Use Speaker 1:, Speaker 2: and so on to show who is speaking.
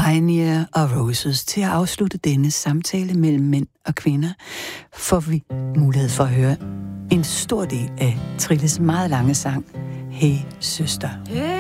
Speaker 1: Pioneer og Roses. Til at afslutte denne samtale mellem mænd og kvinder, får vi mulighed for at høre en stor del af Trilles meget lange sang, Hey Søster.
Speaker 2: Hey